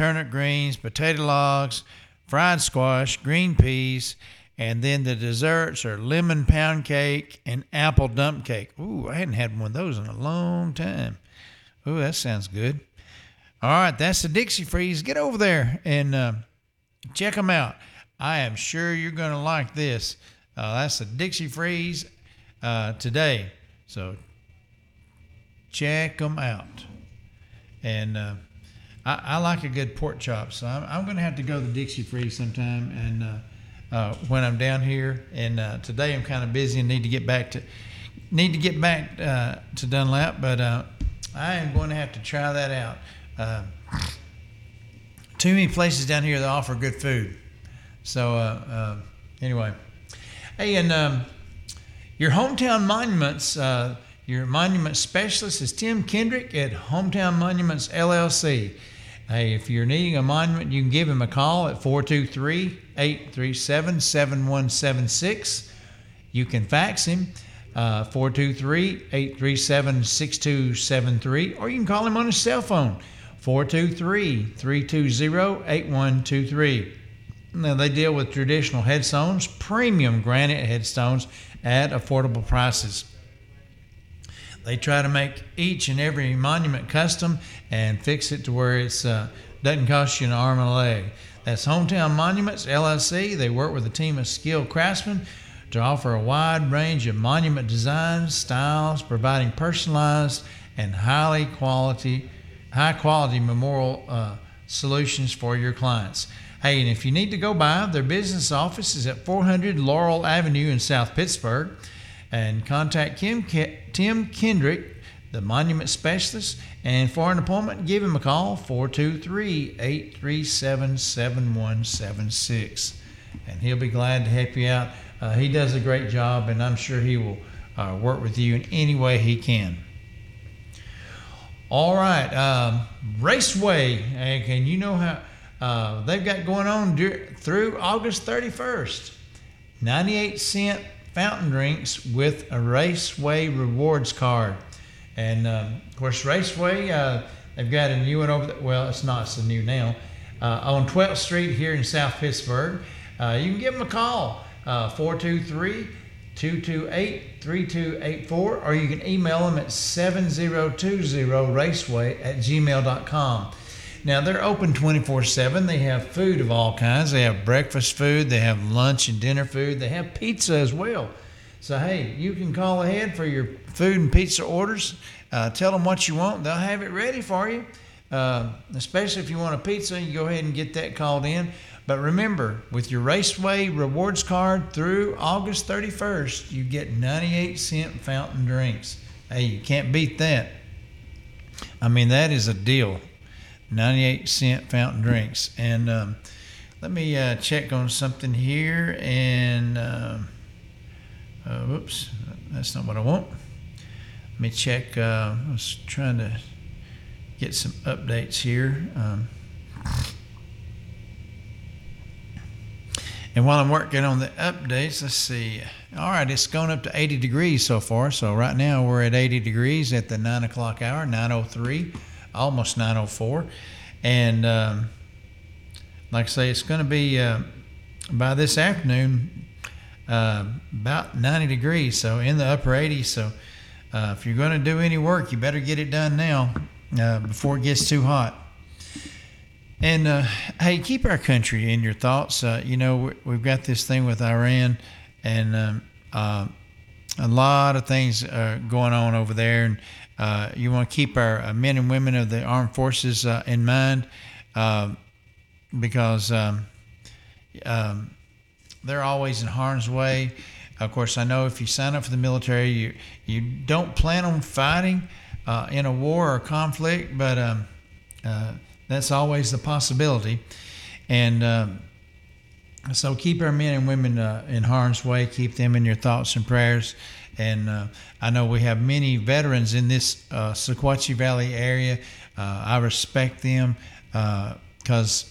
turnip greens, potato logs, fried squash, green peas, and then the desserts are lemon pound cake and apple dump cake. Ooh, I hadn't had one of those in a long time. Ooh, that sounds good. All right, that's the Dixie Freeze. Get over there and check them out. I am sure you're going to like this. That's the Dixie Freeze today. So check them out. And I like a good pork chop, so I'm going to have to go to the Dixie Freeze sometime. And when I'm down here, and today I'm kind of busy and need to get back to Dunlap, but I am going to have to try that out. Too many places down here that offer good food. So anyway, hey, and your Hometown Monuments, your monument specialist is Tim Kendrick at Hometown Monuments LLC. Hey, if you're needing a monument, you can give him a call at 423-837-7176. You can fax him 423-837-6273, or you can call him on his cell phone, 423-320-8123. Now, they deal with traditional headstones, premium granite headstones at affordable prices. They try to make each and every monument custom and fix it to where it doesn't cost you an arm and a leg. That's Hometown Monuments, LLC. They work with a team of skilled craftsmen to offer a wide range of monument designs, styles, providing personalized and high quality memorial solutions for your clients. Hey, and if you need to go by, their business office is at 400 Laurel Avenue in South Pittsburgh. And contact Tim Kendrick, the monument specialist, and for an appointment, give him a call, 423-837-7176. And he'll be glad to help you out. He does a great job, and I'm sure he will work with you in any way he can. All right, Raceway, and you know how they've got going on through August 31st. 98-cent fountain drinks with a Raceway rewards card. And of course, Raceway, they've got a new one over there. Well, it's not, it's a new now. On 12th Street here in South Pittsburgh. You can give them a call, 423-228-3284, or you can email them at 7020raceway@gmail.com. Now, they're open 24/7. They have food of all kinds. They have breakfast food. They have lunch and dinner food. They have pizza as well. So, hey, you can call ahead for your food and pizza orders. Tell them what you want. They'll have it ready for you. Especially if you want a pizza, you go ahead and get that called in. But remember, with your Raceway rewards card through August 31st, you get 98-cent fountain drinks. Hey, you can't beat that. I mean, that is a deal. 98-cent fountain drinks. And let me check on something here. And whoops, that's not what I want. Let me check. I was trying to get some updates here. And while I'm working on the updates, let's see. All right, it's gone up to 80 degrees so far. So right now we're at 80 degrees at the 9 o'clock hour, 9:03. Almost 9:04, and like I say, it's going to be by this afternoon about 90 degrees, so in the upper 80s. So if you're going to do any work, you better get it done now before it gets too hot. And hey, keep our country in your thoughts. You know, we've got this thing with Iran, and a lot of things going on over there, and you want to keep our men and women of the armed forces in mind, because they're always in harm's way. Of course, I know if you sign up for the military, you don't plan on fighting in a war or conflict, but that's always the possibility. And so keep our men and women in harm's way. Keep them in your thoughts and prayers. And I know we have many veterans in this Sequatchie Valley area. I respect them because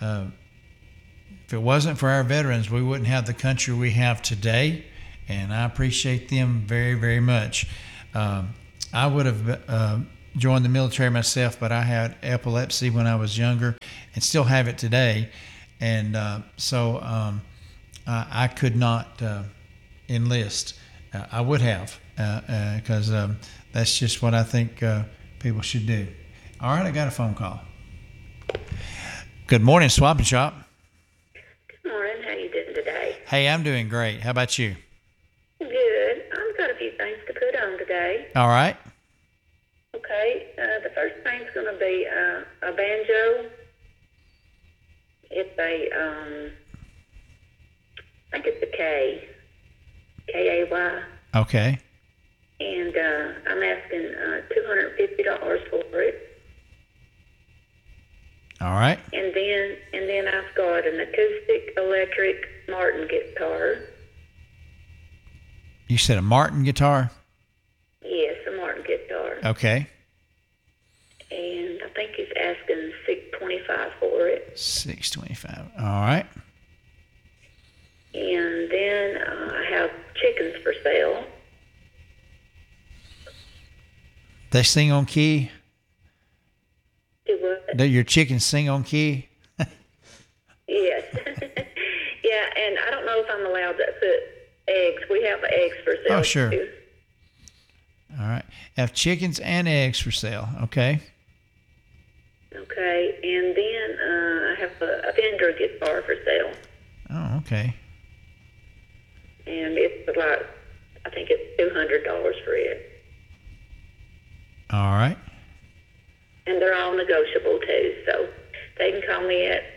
if it wasn't for our veterans, we wouldn't have the country we have today. And I appreciate them very, very much. I would have joined the military myself, but I had epilepsy when I was younger and still have it today. And so I could not enlist. I would have, because that's just what I think people should do. All right, I got a phone call. Good morning, Swap and Shop. Good morning. How you doing today? Hey, I'm doing great. How about you? Good. I've got a few things to put on today. All right. Okay. The first thing's going to be a banjo. It's a, I think it's a K. K-A-Y. Okay. And I'm asking $250 for it. All right. And then I've got an acoustic electric Martin guitar. You said a Martin guitar? Yes, a Martin guitar. Okay. And I think he's asking $625 for it. $625. All right. And then I have chickens for sale. They sing on key? Do what? Do your chickens sing on key? Yes. Yeah, and I don't know if I'm allowed to put eggs. We have eggs for sale. Oh, sure. Too. All right. Have chickens and eggs for sale. Okay. Okay, and then I have a Fender guitar for sale. Oh, okay. And it's like, I think it's $200 for it. All right. And they're all negotiable too, so they can call me at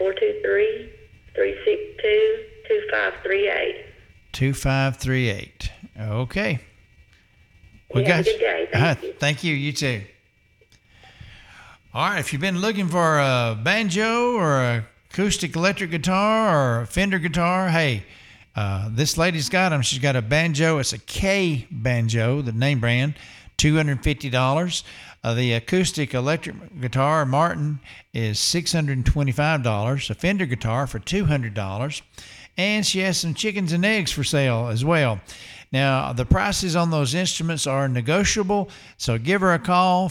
423-362-2538. 2538. Okay. Have a good day. Thank you. Thank you. You too. All right. If you've been looking for a banjo or a acoustic electric guitar or a Fender guitar, hey, this lady's got them. She's got a banjo. It's a K banjo, the name brand, $250. The acoustic electric guitar, Martin, is $625. A Fender guitar for $200. And she has some chickens and eggs for sale as well. Now, the prices on those instruments are negotiable, so give her a call,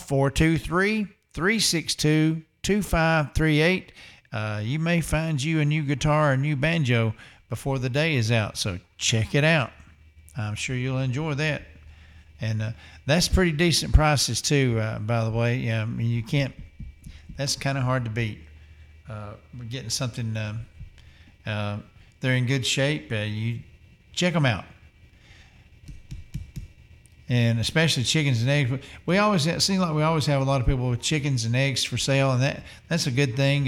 423-362-2538. You may find you a new guitar or a new banjo before the day is out, so check it out. I'm sure you'll enjoy that. And that's pretty decent prices too, by the way. I mean, you can't, that's kind of hard to beat. We're getting something, they're in good shape. You check them out. And especially chickens and eggs. It seems like we always have a lot of people with chickens and eggs for sale, and that's a good thing.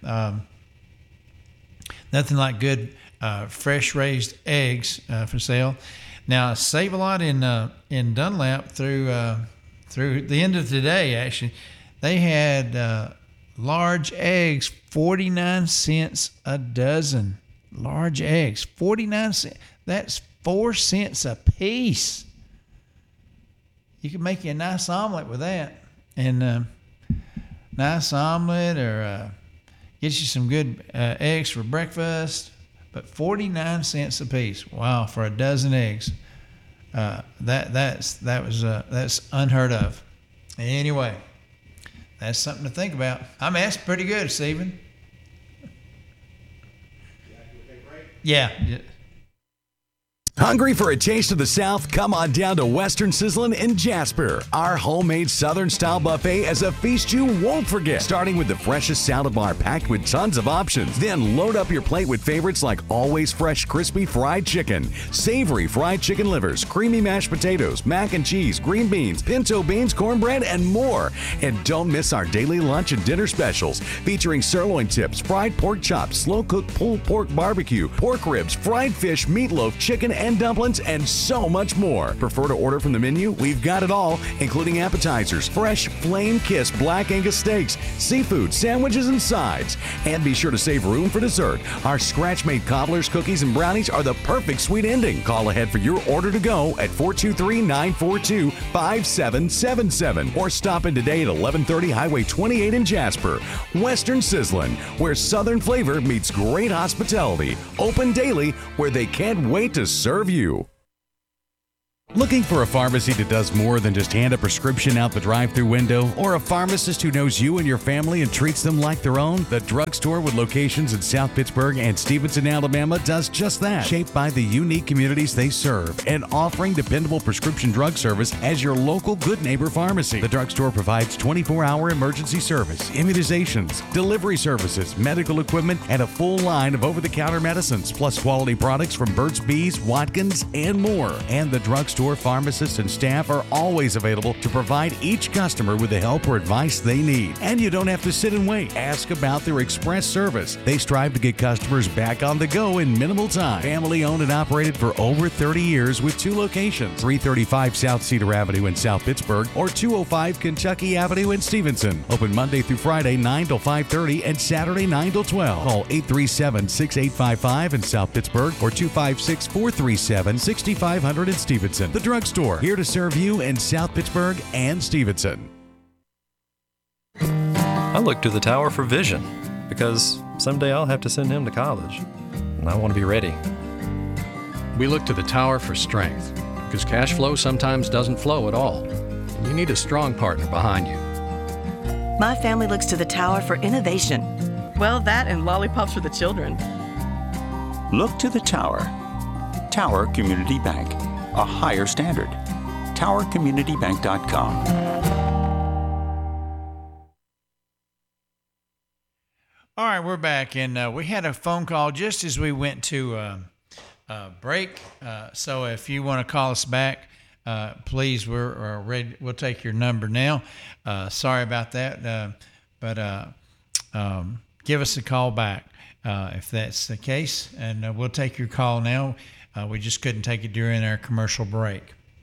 Nothing like good fresh raised eggs for sale. Now, save a lot in Dunlap through the end of today. Actually, they had large eggs, 49 cents a dozen. Large eggs, 49 cents. That's 4 cents a piece. You can make you a nice omelet with that, and nice omelet, or get you some good eggs for breakfast. But 49 cents a piece. Wow, for a dozen eggs. That's unheard of. Anyway, that's something to think about. I'm asking pretty good, Stephen. Yeah. Hungry for a taste of the South? Come on down to Western Sizzlin' in Jasper. Our homemade Southern-style buffet is a feast you won't forget. Starting with the freshest salad bar packed with tons of options. Then load up your plate with favorites like always fresh crispy fried chicken, savory fried chicken livers, creamy mashed potatoes, mac and cheese, green beans, pinto beans, cornbread, and more. And don't miss our daily lunch and dinner specials featuring sirloin tips, fried pork chops, slow-cooked pulled pork barbecue, pork ribs, fried fish, meatloaf, chicken, and dumplings, and so much more. Prefer to order from the menu? We've got it all, including appetizers, fresh flame-kissed black Angus steaks, seafood, sandwiches, and sides. And be sure to save room for dessert. Our scratch-made cobblers, cookies, and brownies are the perfect sweet ending. Call ahead for your order to go at 423-942-5777 or stop in today at 1130 Highway 28 in Jasper. Western Sizzlin', where Southern flavor meets great hospitality. Open daily, where they can't wait to serve you. Looking for a pharmacy that does more than just hand a prescription out the drive-thru window, or a pharmacist who knows you and your family and treats them like their own? The drugstore with locations in South Pittsburgh and Stevenson, Alabama does just that, shaped by the unique communities they serve and offering dependable prescription drug service as your local good neighbor pharmacy. The drugstore provides 24-hour emergency service, immunizations, delivery services, medical equipment, and a full line of over-the-counter medicines, plus quality products from Burt's Bees, Watkins, and more. And the drugstore pharmacists and staff are always available to provide each customer with the help or advice they need. And you don't have to sit and wait. Ask about their express service. They strive to get customers back on the go in minimal time. Family owned and operated for over 30 years with 2 locations, 335 South Cedar Avenue in South Pittsburgh or 205 Kentucky Avenue in Stevenson. Open Monday through Friday 9 till 5:30 and Saturday 9 till 12. Call 837-6855 in South Pittsburgh or 256-437-6500 in Stevenson. The drugstore, here to serve you in South Pittsburgh and Stevenson. I look to the tower for vision because someday I'll have to send him to college, and I want to be ready. We look to the tower for strength because cash flow sometimes doesn't flow at all. You need a strong partner behind you. My family looks to the tower for innovation. Well, that and lollipops for the children. Look to the tower. Tower Community Bank. A higher standard. TowerCommunityBank.com. All right, we're back, and we had a phone call just as we went to break. So if you want to call us back, please, we're ready. We'll take your number now. Sorry about that, but give us a call back if that's the case, and we'll take your call now. We just couldn't take it during our commercial break.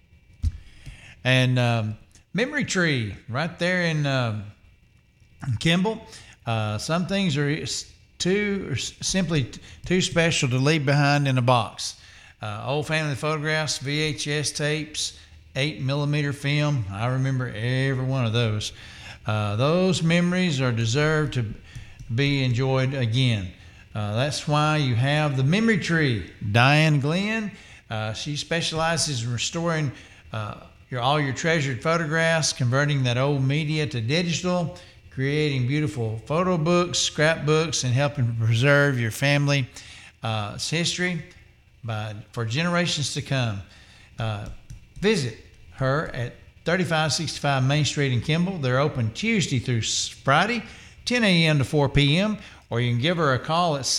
And Memory Tree, right there in Kimball. Some things are simply too special to leave behind in a box. Old family photographs, VHS tapes, 8mm film. I remember every one of those. Those memories are deserved to be enjoyed again. That's why you have the Memory Tree. Diane Glenn, she specializes in restoring all your treasured photographs, converting that old media to digital, creating beautiful photo books, scrapbooks, and helping to preserve your family's history for generations to come. Visit her at 3565 Main Street in Kimball. They're open Tuesday through Friday, 10 a.m. to 4 p.m., or you can give her a call at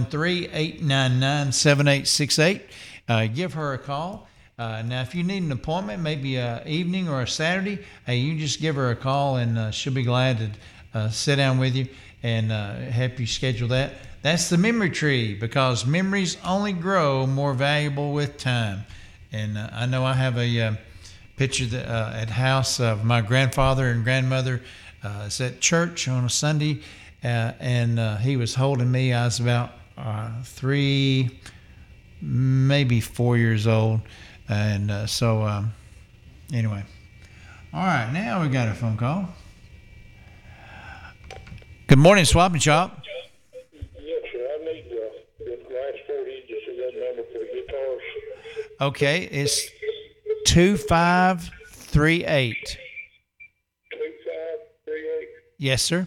713-899-7868. Give her a call. Now, if you need an appointment, maybe an evening or a Saturday, you just give her a call, and she'll be glad to sit down with you and help you schedule that. That's the Memory Tree, because memories only grow more valuable with time. And I know I have a picture at house of my grandfather and grandmother. It's at church on a Sunday, and he was holding me. I was about 3, maybe 4 years old. And anyway. All right, now we got a phone call. Good morning, Swap and Shop. Yes, sir. I need the last 4 digits of that number for the guitars. Okay, it's 2538. 2538? Yes, sir.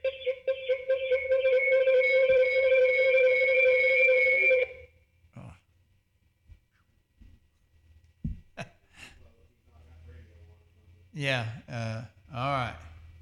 Yeah. All right.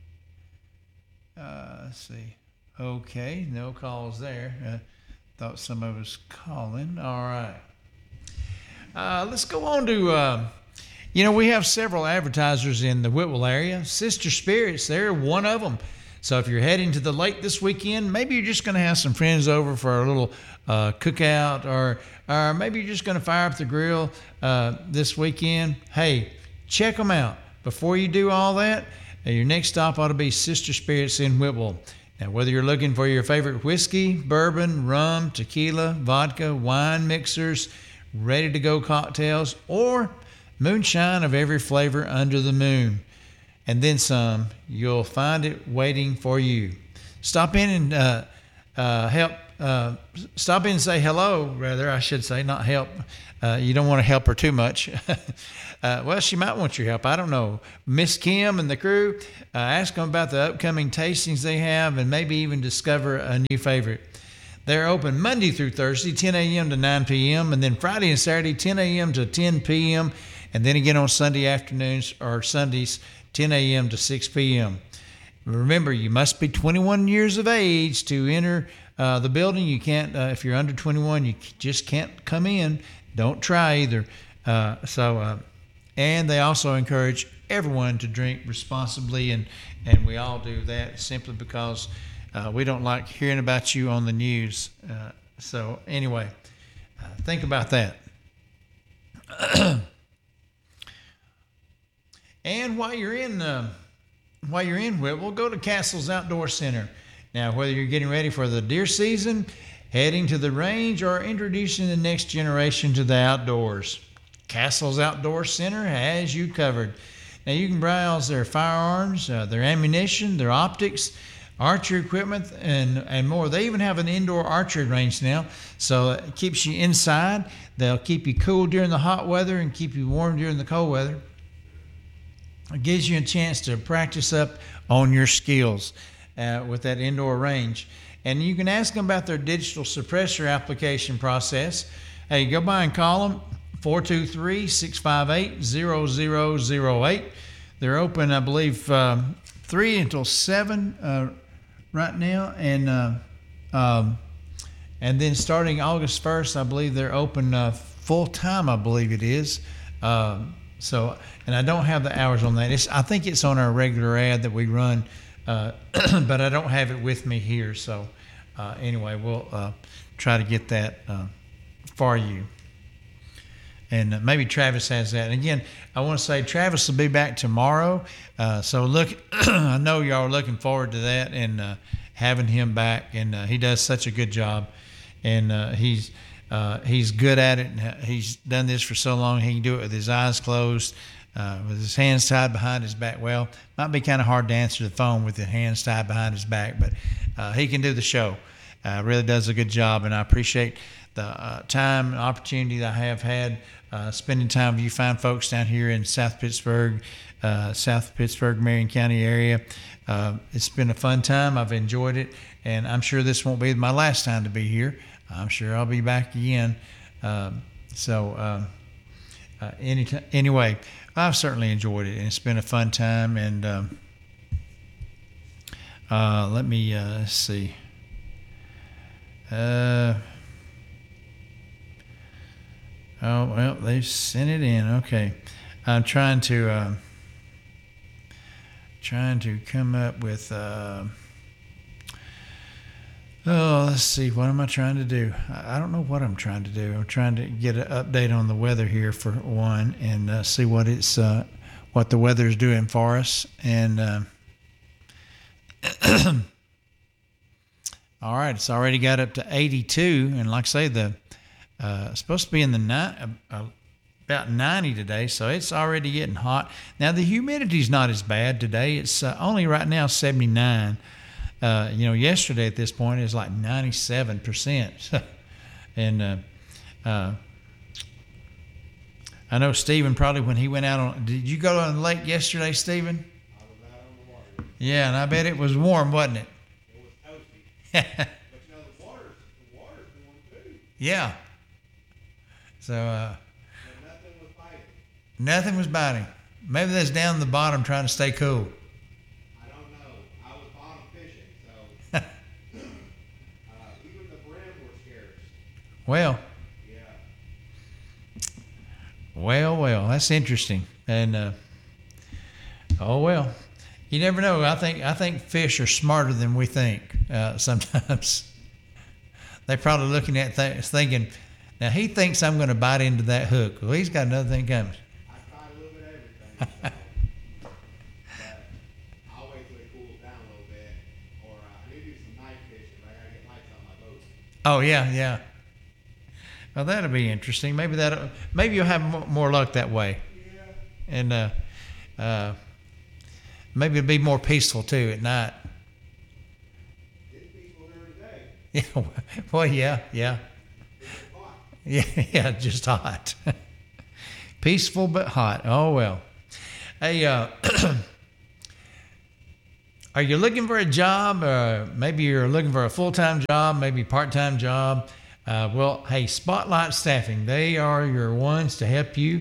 Let's see. Okay. No calls there. Thought somebody was calling. All right. Let's go on to, we have several advertisers in the Whitwell area. Sister Spirits, they're one of them. So if you're heading to the lake this weekend, maybe you're just going to have some friends over for a little cookout, or maybe you're just going to fire up the grill this weekend. Hey, check them out. Before you do all that, your next stop ought to be Sister Spirits in Whitwell. Now, whether you're looking for your favorite whiskey, bourbon, rum, tequila, vodka, wine mixers, ready-to-go cocktails, or moonshine of every flavor under the moon, and then some, you'll find it waiting for you. Stop in and help. Stop in and say hello, rather, I should say, not help. You don't want to help her too much. Well, she might want your help. I don't know. Miss Kim and the crew, ask them about the upcoming tastings they have and maybe even discover a new favorite. They're open Monday through Thursday, 10 a.m. to 9 p.m., and then Friday and Saturday, 10 a.m. to 10 p.m., and then again on Sunday afternoons or Sundays, 10 a.m. to 6 p.m. Remember, you must be 21 years of age to enter the building. You can't, if you're under 21, you just can't come in. Don't try either. And they also encourage everyone to drink responsibly, and we all do that simply because we don't like hearing about you on the news. So anyway, think about that. And while you're in Whitwell, go to Castle's Outdoor Center. Now, whether you're getting ready for the deer season, heading to the range, or introducing the next generation to the outdoors, Castle's Outdoor Center has you covered. Now, you can browse their firearms, their ammunition, their optics, archery equipment, and more. They even have an indoor archery range now, so it keeps you inside. They'll keep you cool during the hot weather and keep you warm during the cold weather. It gives you a chance to practice up on your skills with that indoor range. And you can ask them about their digital suppressor application process. Hey, go by and call them, 423-658-0008. They're open, I believe, 3 until 7 right now. And then starting August 1st, I believe they're open full-time, I believe it is. And I don't have the hours on that. I think it's on our regular ad that we run, but I don't have it with me here. So anyway, we'll try to get that for you. And maybe Travis has that. And again, I want to say Travis will be back tomorrow. So look, I know y'all are looking forward to that and having him back. And he does such a good job. And he's good at it. And he's done this for so long. He can do it with his eyes closed, with his hands tied behind his back. Well, might be kind of hard to answer the phone with the hands tied behind his back, but he can do the show. Really does a good job, and I appreciate the time and opportunity that I have had spending time with you fine folks down here in South Pittsburgh, Marion County area. It's been a fun time. I've enjoyed it, and I'm sure this won't be my last time to be here. I'm sure I'll be back again. Anyway, I've certainly enjoyed it, and it's been a fun time. And let me see. Oh, well, they sent it in. Okay. I'm trying to come up with, let's see. What am I trying to do? I don't know what I'm trying to do. I'm trying to get an update on the weather here for one, and see what what the weather is doing for us. And all right, it's already got up to 82, and like I say, it's supposed to be in the about 90 today, so it's already getting hot. Now the humidity's not as bad today. It's only right now 79. Yesterday at this point it was like 97%. And I know Stephen probably when he went out on. Did you go on the lake yesterday, Stephen? I was out on the water. Yeah, and I bet it was warm, wasn't it? It was toasty. But the water's warm too. Yeah. So. But nothing was biting. Nothing was biting. Maybe that's down the bottom trying to stay cool. I don't know. I was bottom fishing, so even the brim were scarce. Well. Yeah. Well, that's interesting. And oh well, you never know. I think fish are smarter than we think. Sometimes they're probably looking at things, thinking, now he thinks I'm going to bite into that hook. Well, he's got another thing coming. I tried a little bit of everything. So, but I'll wait till it cools down a little bit, or I need to do some night fishing. But I gotta get lights on my boat. Oh yeah. Well, that'll be interesting. Maybe you'll have more luck that way. Yeah. And maybe it'll be more peaceful too at night. It's peaceful during the day. Yeah, well, yeah. Yeah, just hot. Peaceful but hot. Oh, well. Hey, are you looking for a job? Maybe you're looking for a full-time job, maybe part-time job. Well, hey, Spotlight Staffing, they are your ones to help you.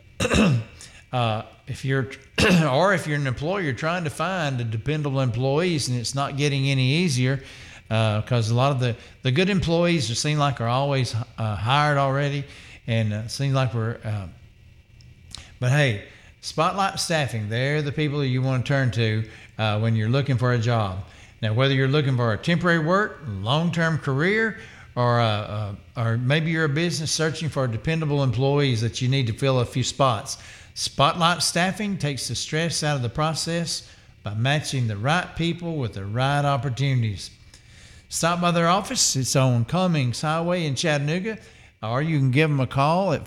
If you're an employer trying to find dependable employees and it's not getting any easier, because a lot of the good employees seem like are always hired already, and seems like but hey, Spotlight Staffing, they're the people that you want to turn to when you're looking for a job. Now, whether you're looking for a temporary work, long-term career, or maybe you're a business searching for dependable employees that you need to fill a few spots, Spotlight Staffing takes the stress out of the process by matching the right people with the right opportunities. Stop by their office. It's on Cummings Highway in Chattanooga, or you can give them a call at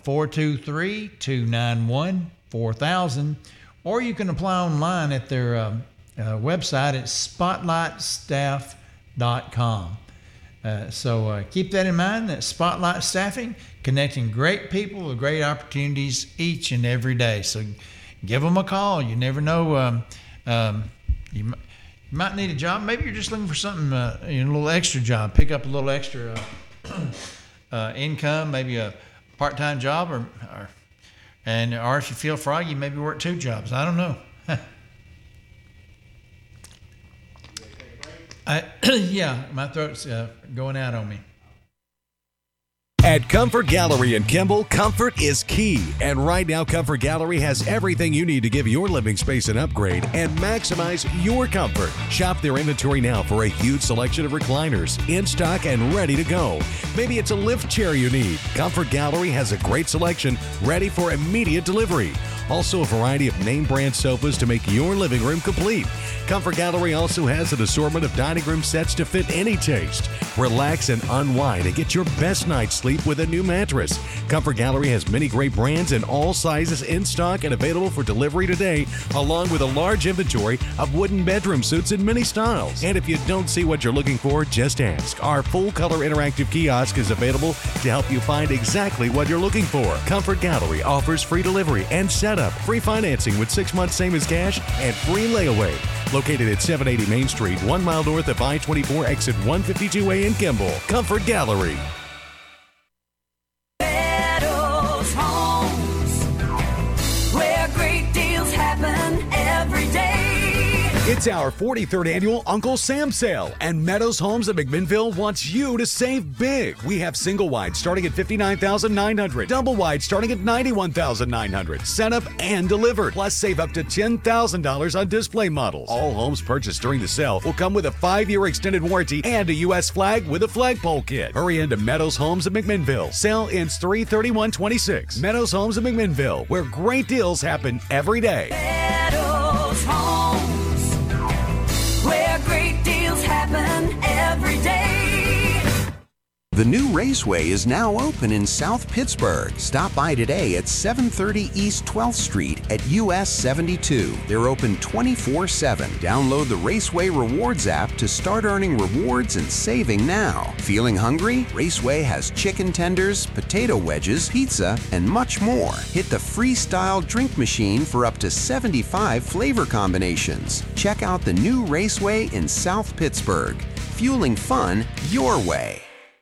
423-291-4000, or you can apply online at their website at spotlightstaff.com. So keep that in mind, that Spotlight Staffing, connecting great people with great opportunities each and every day. So give them a call. You never know. You might need a job. Maybe you're just looking for something, a little extra job. Pick up a little extra income, maybe a part-time job, or if you feel froggy, maybe work 2 jobs. I don't know. Yeah, my throat's going out on me. At Comfort Gallery in Kimball, comfort is key. And right now, Comfort Gallery has everything you need to give your living space an upgrade and maximize your comfort. Shop their inventory now for a huge selection of recliners in stock and ready to go. Maybe it's a lift chair you need. Comfort Gallery has a great selection ready for immediate delivery. Also, a variety of name brand sofas to make your living room complete. Comfort Gallery also has an assortment of dining room sets to fit any taste. Relax and unwind and get your best night's sleep with a new mattress. Comfort Gallery has many great brands in all sizes in stock and available for delivery today, along with a large inventory of wooden bedroom suits in many styles. And if you don't see what you're looking for, just ask. Our full-color interactive kiosk is available to help you find exactly what you're looking for. Comfort Gallery offers free delivery and setup, free financing with 6 months same as cash, and free layaway. Located at 780 Main Street, 1 mile north of I-24, exit 152A in Kimball. Comfort Gallery. Meadows Homes, where great deals happen every day. It's our 43rd annual Uncle Sam sale, and Meadows Homes of McMinnville wants you to save big. We have single wide starting at $59,900, double wide starting at $91,900, set up and delivered. Plus, save up to $10,000 on display models. All homes purchased during the sale will come with a 5-year extended warranty and a U.S. flag with a flagpole kit. Hurry into Meadows Homes of McMinnville. Sale ends 3/31/26. Meadows Homes of McMinnville, where great deals happen every day. Meadows Homes, where great deals happen every day. The new Raceway is now open in South Pittsburgh. Stop by today at 730 East 12th Street at US 72. They're open 24/7. Download the Raceway Rewards app to start earning rewards and saving now. Feeling hungry? Raceway has chicken tenders, potato wedges, pizza, and much more. Hit the Freestyle drink machine for up to 75 flavor combinations. Check out the new Raceway in South Pittsburgh. Fueling fun your way.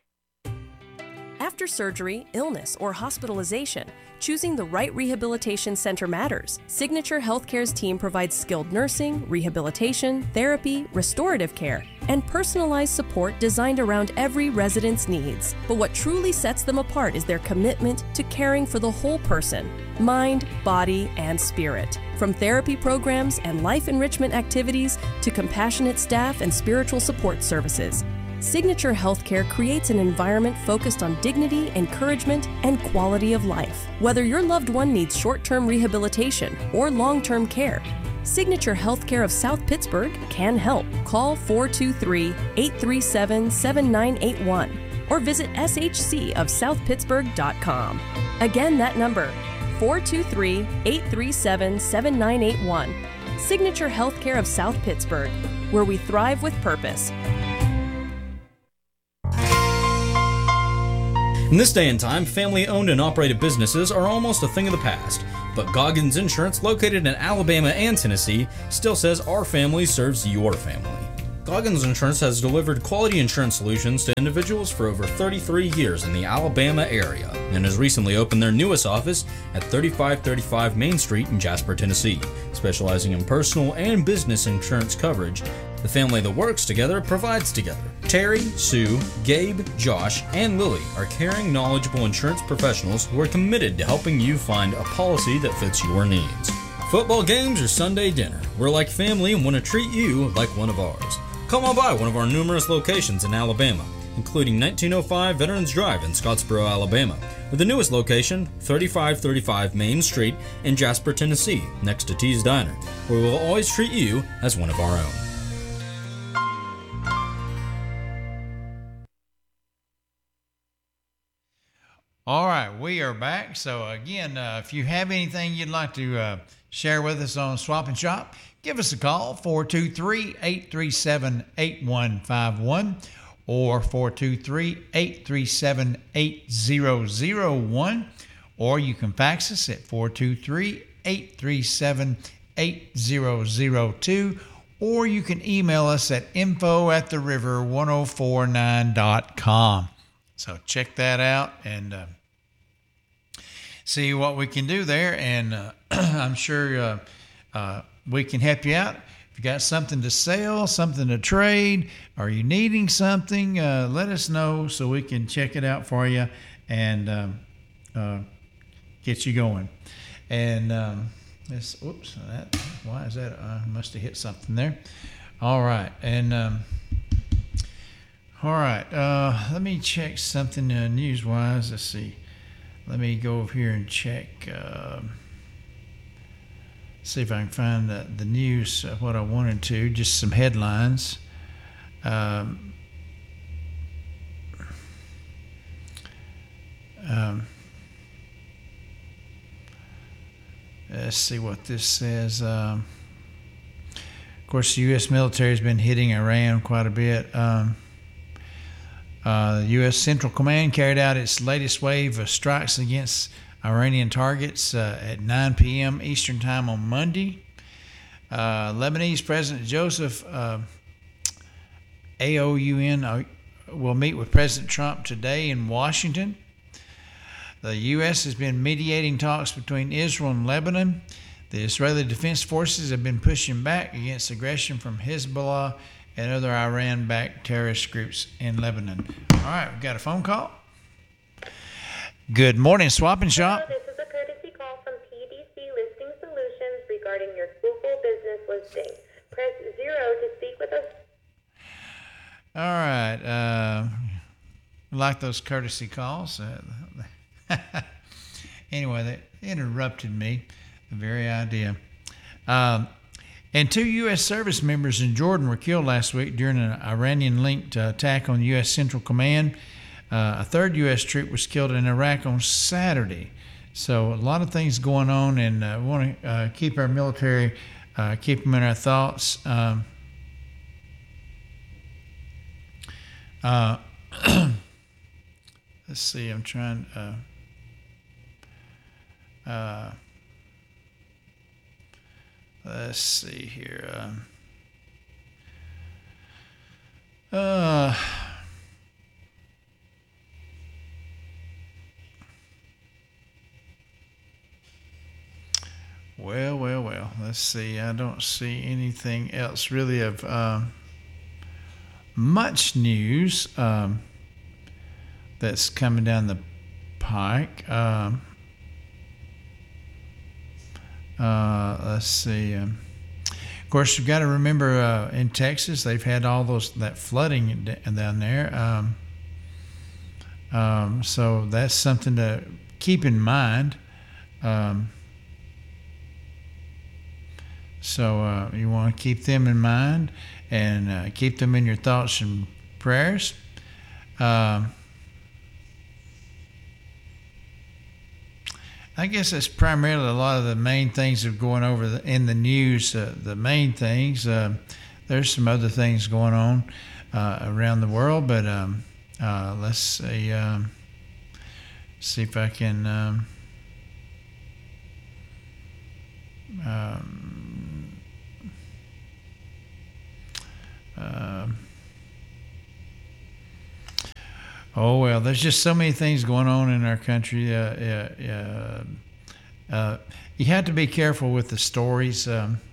After surgery, illness, or hospitalization, choosing the right rehabilitation center matters. Signature Healthcare's team provides skilled nursing, rehabilitation, therapy, restorative care, and personalized support designed around every resident's needs. But what truly sets them apart is their commitment to caring for the whole person, mind, body, and spirit. From therapy programs and life enrichment activities to compassionate staff and spiritual support services, Signature Healthcare creates an environment focused on dignity, encouragement, and quality of life. Whether your loved one needs short-term rehabilitation or long-term care, Signature Healthcare of South Pittsburgh can help. Call 423-837-7981 or visit shcofsouthpittsburgh.com. Again, that number, 423-837-7981. Signature Healthcare of South Pittsburgh, where we thrive with purpose. In this day and time, family-owned and operated businesses are almost a thing of the past, but Goggins Insurance, located in Alabama and Tennessee, still says our family serves your family. Goggins Insurance has delivered quality insurance solutions to individuals for over 33 years in the Alabama area and has recently opened their newest office at 3535 Main Street in Jasper, Tennessee. Specializing in personal and business insurance coverage, the family that works together provides together. Terry, Sue, Gabe, Josh, and Lily are caring, knowledgeable insurance professionals who are committed to helping you find a policy that fits your needs. Football games or Sunday dinner, we're like family and want to treat you like one of ours. Come on by one of our numerous locations in Alabama, including 1905 Veterans Drive in Scottsboro, Alabama, with the newest location, 3535 Main Street in Jasper, Tennessee, next to T's Diner, where we will always treat you as one of our own. All right, we are back. So again, if you have anything you'd like to share with us on Swap and Shop, give us a call, 423-837-8151 or 423-837-8001, or you can fax us at 423-837-8002, or you can email us at info@theriver1049.com. So check that out and see what we can do there. And I'm sure we can help you out. If you got something to sell, something to trade, or you needing something, let us know so we can check it out for you and get you going. And why is that? I must have hit something there. All right. And all right, let me check something news-wise. Let's see. Let me go over here and check, see if I can find the news, what I wanted to, just some headlines. Let's see what this says. Of course, the U.S. military has been hitting Iran quite a bit. The U.S. Central Command carried out its latest wave of strikes against Iranian targets at 9 p.m. Eastern Time on Monday. Lebanese President Joseph Aoun will meet with President Trump today in Washington. The U.S. has been mediating talks between Israel and Lebanon. The Israeli Defense Forces have been pushing back against aggression from Hezbollah and other Iran-backed terrorist groups in Lebanon. All right, we've got a phone call. Good morning, Swap and Shop. Hello, this is a courtesy call from PDC Listing Solutions regarding your Google business listing. Press 0 to speak with us. All right. I like those courtesy calls. Anyway, they interrupted me, the very idea. And 2 U.S. service members in Jordan were killed last week during an Iranian-linked attack on U.S. Central Command. A third U.S. troop was killed in Iraq on Saturday. So a lot of things going on, and we want to keep our military, keep them in our thoughts. Let's see, I'm trying... let's see here. Well. Let's see. I don't see anything else really of much news that's coming down the pike. Let's see. Of course, you've got to remember in Texas they've had all that flooding down there. So that's something to keep in mind. So you want to keep them in mind and keep them in your thoughts and prayers. I guess that's primarily a lot of the main things that are going over in the news. The main things. There's some other things going on around the world, but let's see. see if I can. Oh well, there's just so many things going on in our country. You have to be careful with the stories,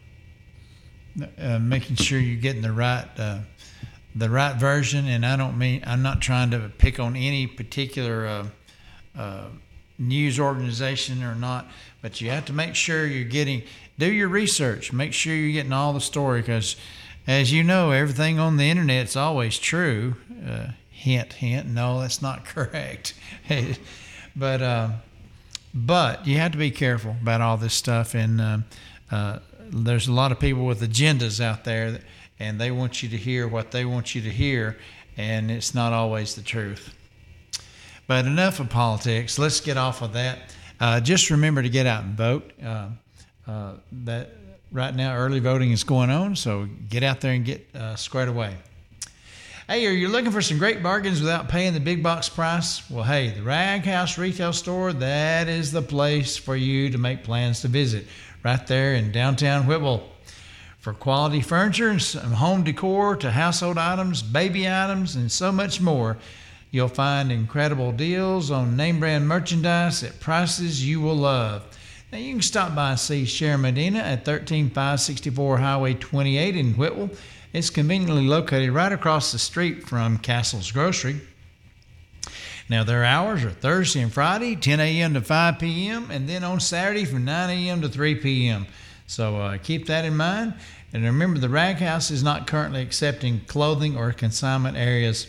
making sure you're getting the right version. And I'm not trying to pick on any particular news organization or not, but you have to make sure do your research. Make sure you're getting all the story, because, as you know, everything on the internet's always true. Hint, hint. No, that's not correct. But you have to be careful about all this stuff. And there's a lot of people with agendas out there, and they want you to hear what they want you to hear, and it's not always the truth. But enough of politics. Let's get off of that. Just remember to get out and vote. That right now early voting is going on, so get out there and get squared away. Hey, are you looking for some great bargains without paying the big box price? Well, hey, the Rag House Retail Store, that is the place for you to make plans to visit, right there in downtown Whitwell. For quality furniture and some home decor to household items, baby items, and so much more, you'll find incredible deals on name brand merchandise at prices you will love. Now, you can stop by and see Sharon Medina at 13564 Highway 28 in Whitwell. It's conveniently located right across the street from Castle's Grocery. Now, their hours are Thursday and Friday, 10 a.m. to 5 p.m., and then on Saturday from 9 a.m. to 3 p.m. So keep that in mind. And remember, the Rag House is not currently accepting clothing or consignment items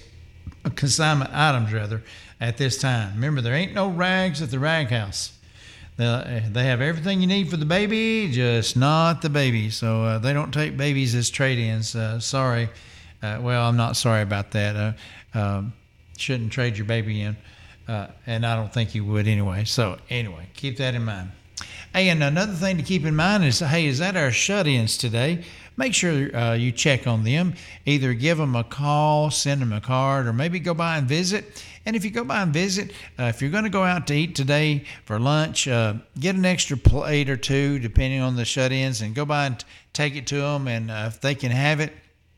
at this time. Remember, there ain't no rags at the Rag House. They have everything you need for the baby, just not the baby. So they don't take babies as trade-ins. Sorry. Well, I'm not sorry about that. Shouldn't trade your baby in. And I don't think you would anyway. So anyway, keep that in mind. Hey, and another thing to keep in mind is that our shut-ins today? Make sure you check on them. Either give them a call, send them a card, or maybe go by and visit. And if you go by and visit, if you're going to go out to eat today for lunch, get an extra plate or two, depending on the shut-ins, and go by and take it to them. And if they can have it,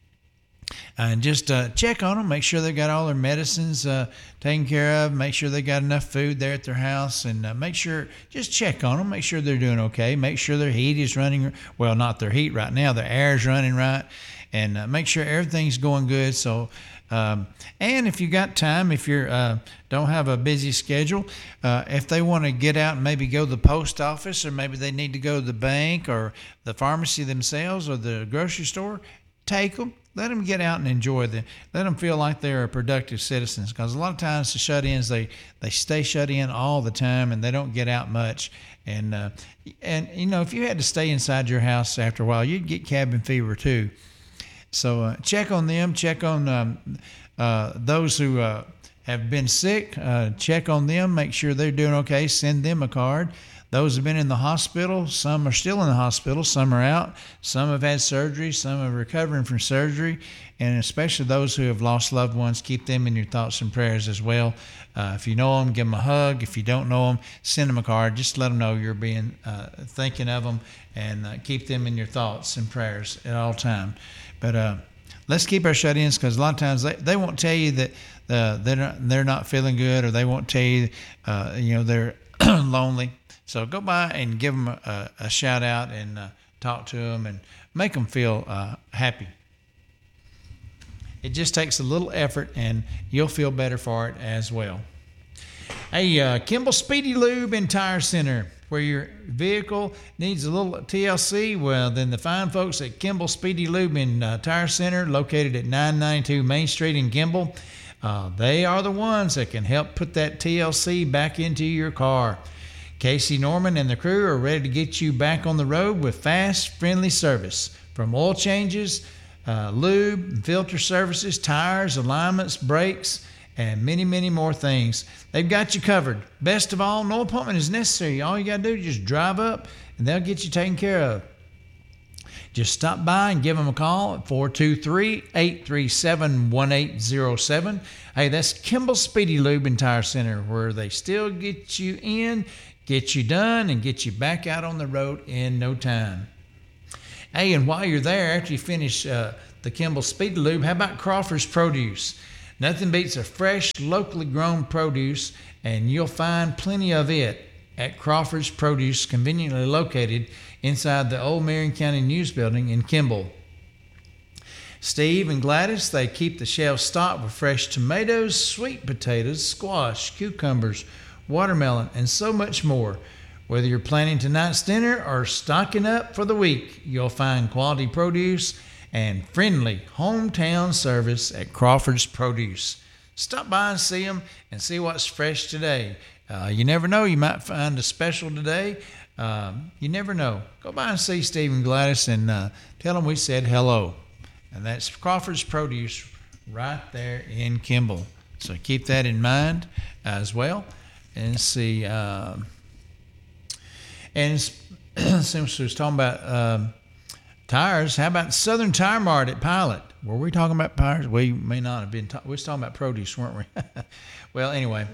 and just check on them, make sure they've got all their medicines taken care of, make sure they got enough food there at their house, and just check on them, make sure they're doing okay, make sure their heat is running, well, not their heat right now, their air is running right, and make sure everything's going good. So, and if you got time, if you don't have a busy schedule, if they want to get out and maybe go to the post office, or maybe they need to go to the bank or the pharmacy themselves or the grocery store, take them. Let them get out and enjoy them. Let them feel like they're productive citizens, because a lot of times the shut-ins, they stay shut in all the time and they don't get out much. And you know, if you had to stay inside your house after a while, you'd get cabin fever too. So check on them. Check on those who have been sick. Check on them. Make sure they're doing okay. Send them a card. Those have been in the hospital. Some are still in the hospital. Some are out. Some have had surgery. Some are recovering from surgery. And especially those who have lost loved ones, keep them in your thoughts and prayers as well. If you know them, give them a hug. If you don't know them, send them a card. Just let them know you're thinking of them, and keep them in your thoughts and prayers at all times. But let's keep our shut-ins, because a lot of times they won't tell you that they're not feeling good, or they won't tell you they're lonely. So go by and give them a shout out and talk to them and make them feel happy. It just takes a little effort, and you'll feel better for it as well. Hey, Kimball Speedy Lube and Tire Center, where your vehicle needs a little TLC. Well, then the fine folks at Kimball Speedy Lube and Tire Center, located at 992 Main Street in Kimball, they are the ones that can help put that TLC back into your car. Casey Norman and the crew are ready to get you back on the road with fast, friendly service. From oil changes, lube, filter services, tires, alignments, brakes, and many, many more things. They've got you covered. Best of all, no appointment is necessary. All you got to do is just drive up, and they'll get you taken care of. Just stop by and give them a call at 423-837-1807. Hey, that's Kimball Speedy Lube and Tire Center, where they still get you in, get you done, and get you back out on the road in no time. Hey, and while you're there, after you finish the Kimball Speedy Lube, how about Crawford's Produce? Nothing beats a fresh, locally grown produce, and you'll find plenty of it at Crawford's Produce, conveniently located inside the old Marion County News Building in Kimball. Steve and Gladys, they keep the shelves stocked with fresh tomatoes, sweet potatoes, squash, cucumbers, watermelon, and so much more. Whether you're planning tonight's dinner or stocking up for the week, you'll find quality produce and friendly hometown service at Crawford's Produce. Stop by and see them and see what's fresh today. You never know, you might find a special today. You never know. Go by and see Steve and Gladys and tell them we said hello. And that's Crawford's Produce right there in Kimball. So keep that in mind as well. And see, and since we was talking about tires, how about Southern Tire Mart at Pilot? Were we talking about tires? We may not have been. We was talking about produce, weren't we? Well, anyway.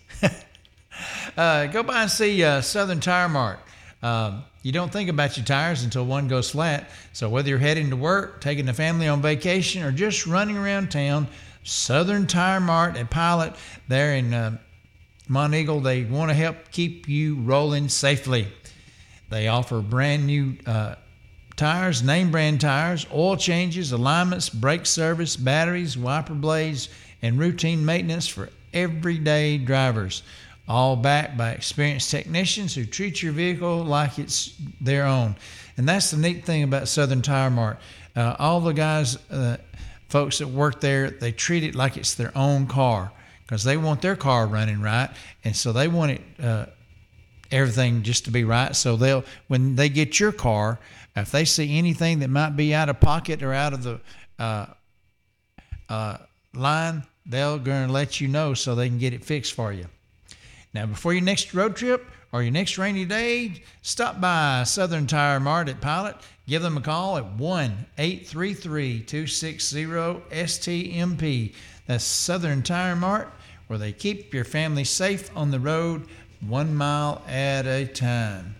Go by and see Southern Tire Mart. You don't think about your tires until one goes flat. So whether you're heading to work, taking the family on vacation, or just running around town, Southern Tire Mart at Pilot there in Monteagle, they want to help keep you rolling safely. They offer brand new tires, name brand tires, oil changes, alignments, brake service, batteries, wiper blades, and routine maintenance for everyday drivers. All backed by experienced technicians who treat your vehicle like it's their own. And that's the neat thing about Southern Tire Mart. All the guys, folks that work there, they treat it like it's their own car because they want their car running right. And so they want it, everything just to be right. So when they get your car, if they see anything that might be out of pocket or out of the line, they're going to let you know so they can get it fixed for you. Now, before your next road trip or your next rainy day, stop by Southern Tire Mart at Pilot. Give them a call at 1-833-260-STMP. That's Southern Tire Mart, where they keep your family safe on the road 1 mile at a time.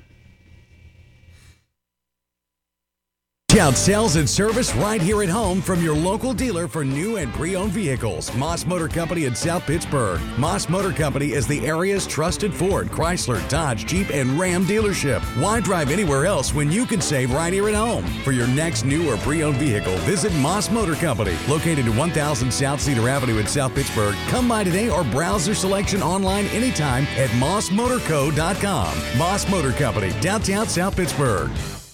Discount sales and service right here at home from your local dealer for new and pre-owned vehicles. Moss Motor Company in South Pittsburgh. Moss Motor Company is the area's trusted Ford, Chrysler, Dodge, Jeep, and Ram dealership. Why drive anywhere else when you can save right here at home? For your next new or pre-owned vehicle, visit Moss Motor Company, located at 1000 South Cedar Avenue in South Pittsburgh. Come by today or browse their selection online anytime at mossmotorco.com. Moss Motor Company, downtown South Pittsburgh.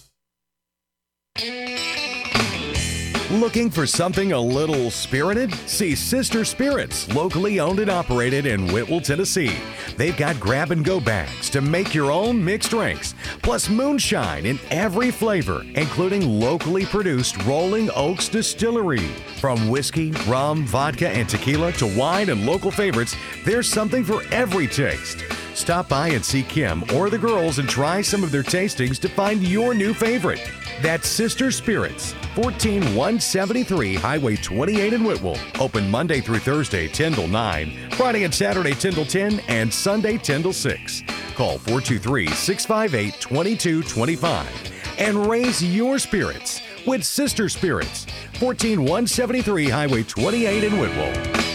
Looking for something a little spirited? See Sister Spirits, locally owned and operated in Whitwell, Tennessee. They've got grab-and-go bags to make your own mixed drinks, plus moonshine in every flavor, including locally produced Rolling Oaks Distillery. From whiskey, rum, vodka, and tequila to wine and local favorites, there's something for every taste. Stop by and see Kim or the girls and try some of their tastings to find your new favorite. That's Sister Spirits, 14173 Highway 28 in Whitwell. Open Monday through Thursday, 10 till 9, Friday and Saturday, 10 till 10, and Sunday, 10 till 6. Call 423-658-2225 and raise your spirits with Sister Spirits, 14173 Highway 28 in Whitwell.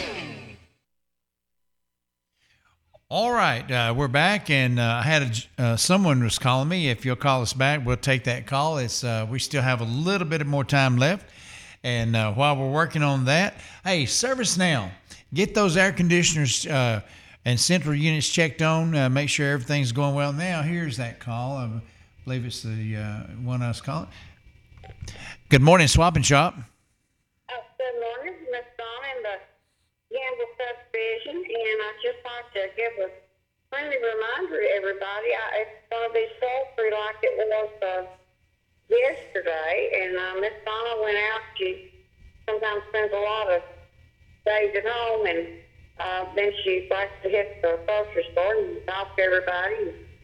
All right, we're back, and I had someone was calling me. If you'll call us back, we'll take that call. It's we still have a little bit more time left, and while we're working on that, hey, Service Now, get those air conditioners and central units checked on. Make sure everything's going well. Now, here's that call. I believe it's the one I was calling. Good morning, Swap and Shop. Good morning, Miss Donna and the Gamble Subdivision, and I'd just like to give a friendly reminder to everybody. It's going to be sultry like it was yesterday, and Miss Donna went out. She sometimes spends a lot of days at home, and then she likes to hit the grocery store and talk to everybody.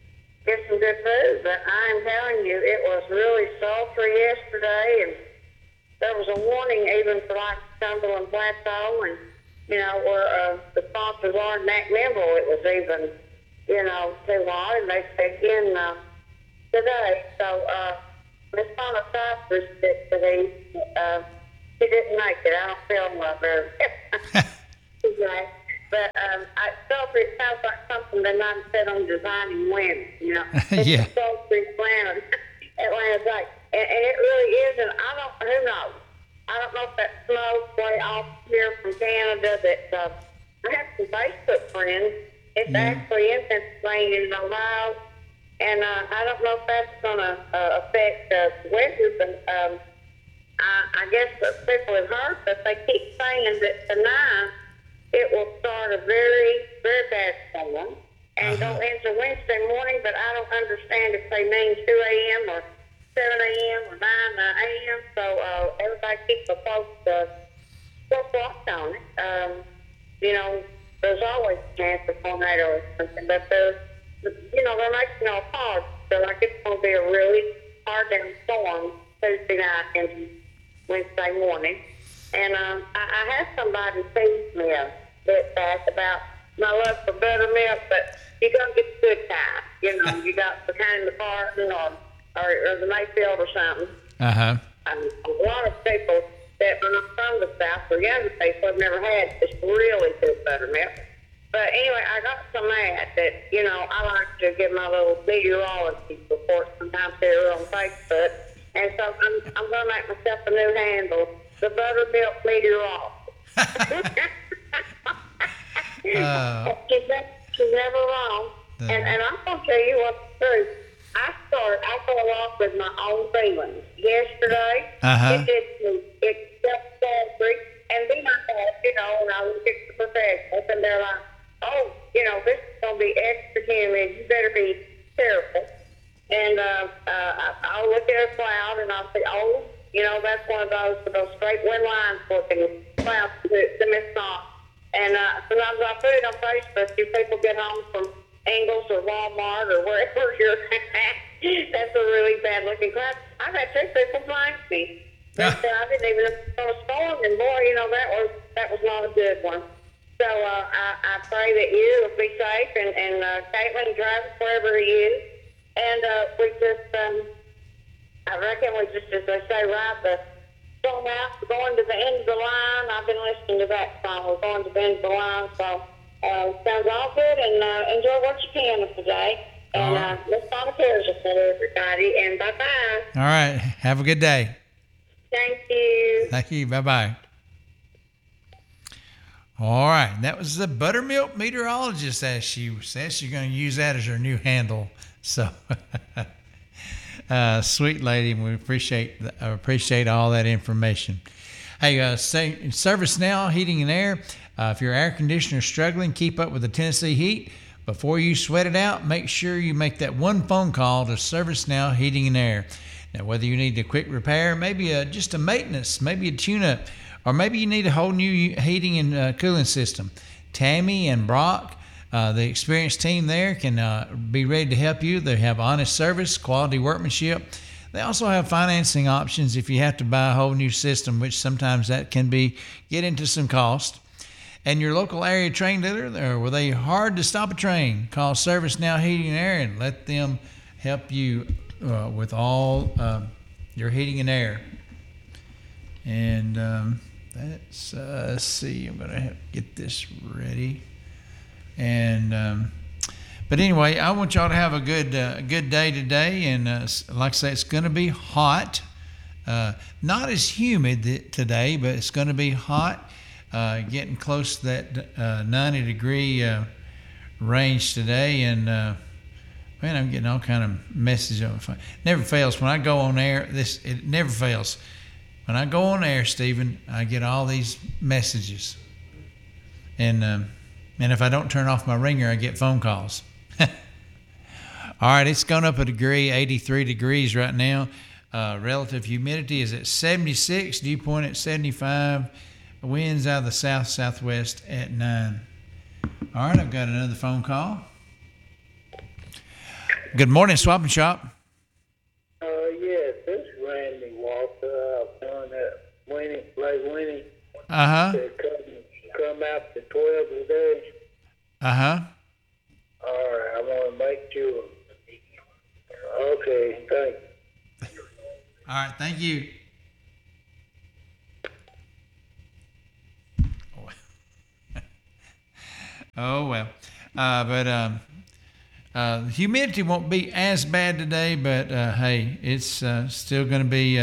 get some good food. But I'm telling you, it was really sultry yesterday, and there was a warning even for like Cumberland Plateau, and where the sponsors are in McMinnville, it was even too hot, and they said again today. So Miss Donna Cypress said today she didn't make it. I don't feel well very well. But it sounds like something they might have said on Designing Women, It's Yeah. a sultry Atlanta day. And it really is, and who knows? I don't know if that smoke way off here from Canada that I have some Facebook friends. It's actually in Pennsylvania and Ohio, and I don't know if that's going to affect winter, but I guess people have heard that they keep saying that tonight it will start a very, very bad storm and go into Wednesday morning, but I don't understand if they mean 2 a.m. or 7 a.m. or 9 a.m. So everybody keeps a close watch on it. There's always a chance of tornado or something, but they're making no hard. So like it's going to be a really hard down storm Tuesday night and Wednesday morning. And I had somebody tease me a bit back about my love for buttermilk, but you got to get the good kind. You got the kind in the garden or the Mayfield or something. Uh-huh. A lot of people that when I'm from the South or younger people have never had this really good buttermilk. But anyway, I got so mad that, I like to give my little meteorology report sometimes here on Facebook. And so I'm going to make myself a new handle, the buttermilk meteorologist. She's never wrong. And I'm going to tell you what's true. I go along with my own feelings. Yesterday, it felt sad, and then I thought, and I look at the professionals, and they're like, oh, this is going to be extra humid. You better be careful. And I'll look at a cloud, and I'll say, oh, that's one of those straight wind lines looking clouds to miss off. And sometimes I put it on Facebook. You people get home from Ingles or Walmart or wherever you're at. That's a really bad looking cloud. I've had 2 people blank me. But I didn't even know it was storm, and boy, that was not a good one. So I pray that you will be safe, and Caitlin and Travis, wherever he is. And we just, I reckon we just, as they say, ride the storm out, going to the end of the line. I've been listening to that song. We're going to the end of the line, so sounds all good, and enjoy what you can of the day. And let's find a cares for everybody, and bye-bye. All right. Have a good day. Thank you. Thank you. Bye-bye. All right. That was the buttermilk meteorologist, as she says. She's going to use that as her new handle. So, sweet lady, we appreciate all that information. Hey, Service Now Heating and Air. If your air conditioner is struggling, keep up with the Tennessee heat. Before you sweat it out, make sure you make that one phone call to Service Now Heating and Air. Now, whether you need a quick repair, maybe just a maintenance, maybe a tune-up, or maybe you need a whole new heating and cooling system, Tammy and Brock, the experienced team there, can be ready to help you. They have honest service, quality workmanship. They also have financing options if you have to buy a whole new system, which sometimes that can get into some cost. And your local area train dealer, were they hard to stop a train? Call Service Now Heating and Air and let them help you with all your heating and air. And let's see, I'm going to get this ready. And but anyway, I want y'all to have a good day today. And like I say, it's going to be hot. Not as humid today, but it's going to be hot. Getting close to that 90-degree range today. And man, I'm getting all kind of messages on my phone. Never fails when I go on air. It never fails. When I go on air, Stephen, I get all these messages. And if I don't turn off my ringer, I get phone calls. All right, it's gone up a degree, 83 degrees right now. Relative humidity is at 76, dew point at 75. Winds out of the south-southwest at 9. All right, I've got another phone call. Good morning, Swap and Shop. Yes, this is Randy Walker. I'm doing that Winnie. Uh-huh. Come out to 12 today. Uh-huh. All right, I want to make sure. Okay, thanks. All right, thank you. Oh, well. Humidity won't be as bad today, but hey, it's still going to be,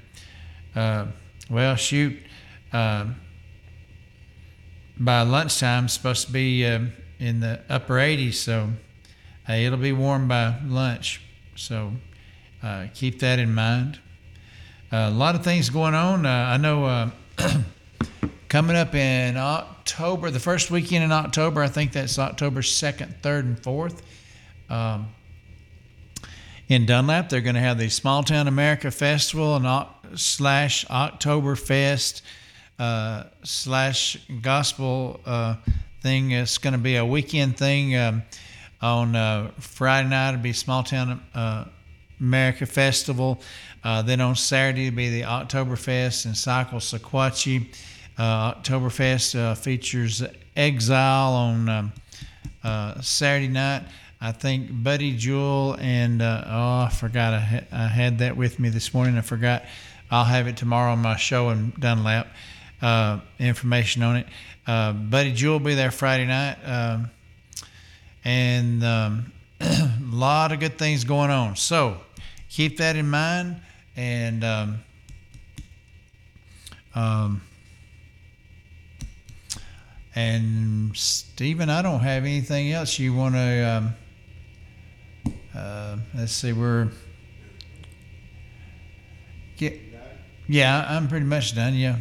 by lunchtime, it's supposed to be in the upper 80s, so hey, it'll be warm by lunch. So keep that in mind. A lot of things going on. I know coming up in October, the first weekend in October, I think that's October 2nd, 3rd, and 4th. In Dunlap, they're going to have the Small Town America Festival and / Oktoberfest / gospel thing. It's going to be a weekend thing. On Friday night, it'll be Small Town America Festival. Then on Saturday, it'll be the Oktoberfest and Cycle Sequatchie. Oktoberfest features Exile on Saturday night. I think Buddy Jewel and I forgot I had that with me this morning. I forgot. I'll have it tomorrow on my show in Dunlap. Information on it. Buddy Jewel will be there Friday night, and a lot of good things going on. So keep that in mind. And Stephen, I don't have anything else you want to. Let's see, yeah, I'm pretty much done. Yeah.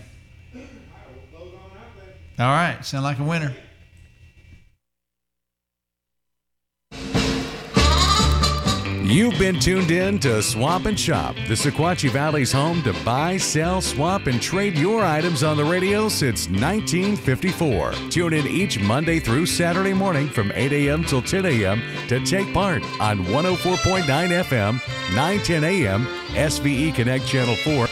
All right, sound like a winner. You've been tuned in to Swap and Shop, the Sequatchie Valley's home to buy, sell, swap, and trade your items on the radio since 1954. Tune in each Monday through Saturday morning from 8 a.m. till 10 a.m. to take part on 104.9 FM, 910 a.m., SVE Connect Channel 4,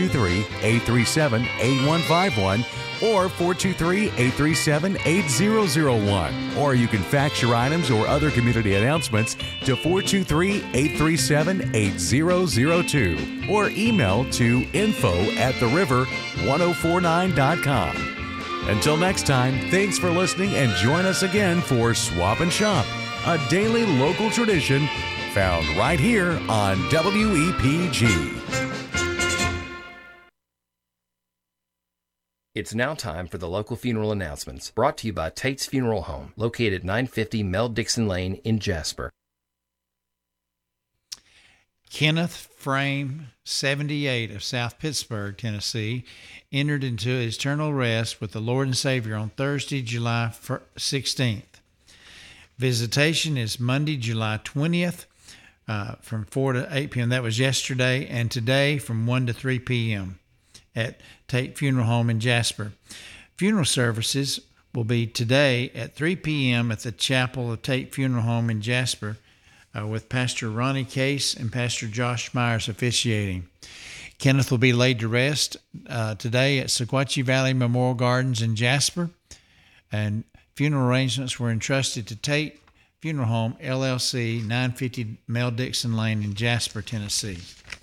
423-837-8151, or 423-837-8001. Or you can fax your items or other community announcements to 423-837-8002. Or email to info@theriver1049.com. Until next time, thanks for listening and join us again for Swap and Shop, a daily local tradition found right here on WEPG. It's now time for the local funeral announcements, brought to you by Tate's Funeral Home, located at 950 Mel Dixon Lane in Jasper. Kenneth Frame, 78, of South Pittsburgh, Tennessee, entered into eternal rest with the Lord and Savior on Thursday, July 16th. Visitation is Monday, July 20th, from 4 to 8 p.m. That was yesterday, and today from 1 to 3 p.m. at Tate Funeral Home in Jasper. Funeral services will be today at 3 p.m. at the Chapel of Tate Funeral Home in Jasper, with Pastor Ronnie Case and Pastor Josh Myers officiating. Kenneth will be laid to rest today at Sequatchie Valley Memorial Gardens in Jasper, and funeral arrangements were entrusted to Tate Funeral Home, LLC, 950 Mel Dixon Lane in Jasper, Tennessee.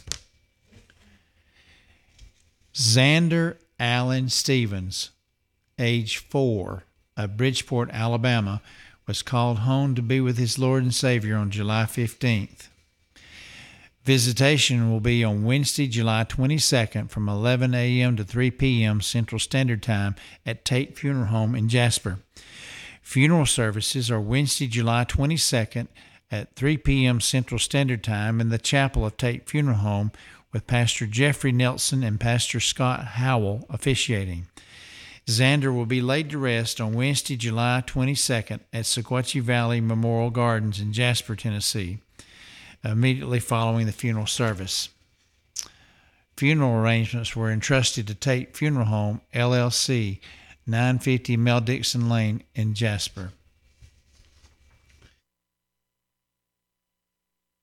Xander Allen Stevens, age 4, of Bridgeport, Alabama, was called home to be with his Lord and Savior on July 15th. Visitation will be on Wednesday, July 22nd from 11 a.m. to 3 p.m. Central Standard Time at Tate Funeral Home in Jasper. Funeral services are Wednesday, July 22nd at 3 p.m. Central Standard Time in the Chapel of Tate Funeral Home, with Pastor Jeffrey Nelson and Pastor Scott Howell officiating. Xander will be laid to rest on Wednesday, July 22nd at Sequatchie Valley Memorial Gardens in Jasper, Tennessee, immediately following the funeral service. Funeral arrangements were entrusted to Tate Funeral Home, LLC, 950 Mel Dixon Lane in Jasper.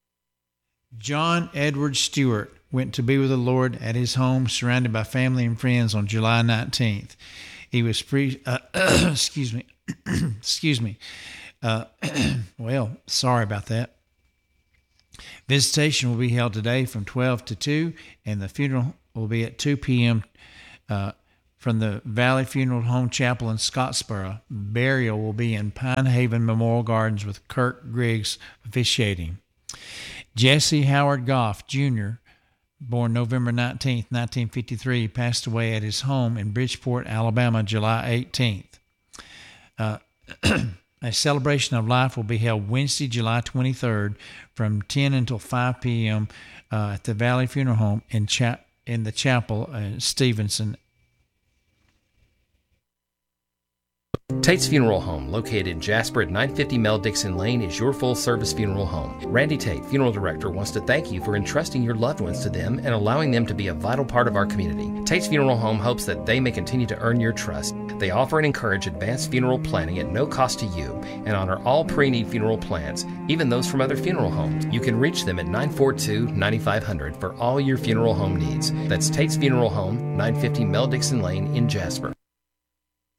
John Edward Stewart went to be with the Lord at his home, surrounded by family and friends, on July 19th. He was excuse me. Well, sorry about that. Visitation will be held today from 12 to 2, and the funeral will be at 2 p.m. From the Valley Funeral Home Chapel in Scottsboro. Burial will be in Pine Haven Memorial Gardens with Kirk Griggs officiating. Jesse Howard Goff, Jr., born November 19, 1953, passed away at his home in Bridgeport, Alabama, July 18th. A celebration of life will be held Wednesday, July 23rd from 10 until 5 p.m. At the Valley Funeral Home in the chapel in Stevenson. Tate's Funeral Home, located in Jasper at 950 Mel Dixon Lane, is your full-service funeral home. Randy Tate, funeral director, wants to thank you for entrusting your loved ones to them and allowing them to be a vital part of our community. Tate's Funeral Home hopes that they may continue to earn your trust. They offer and encourage advanced funeral planning at no cost to you and honor all pre-need funeral plans, even those from other funeral homes. You can reach them at 942-9500 for all your funeral home needs. That's Tate's Funeral Home, 950 Mel Dixon Lane in Jasper.